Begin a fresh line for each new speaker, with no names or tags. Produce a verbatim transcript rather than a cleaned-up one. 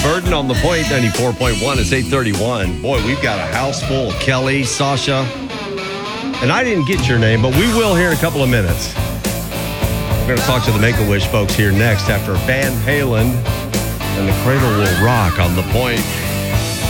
Burden on the point, ninety-four point one. It's eight thirty-one. Boy, we've got a house full. Kelly, Sasha. And I didn't get your name, but we will here in a couple of minutes. We're going to talk to the Make-A-Wish folks here next after Van Halen and the Cradle Will Rock on the point.